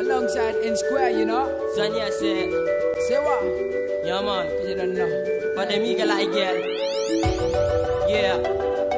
alongside N Square, you know. Sonia said, Say what? yeah man, You don't know. but them eagle like girl. Yeah.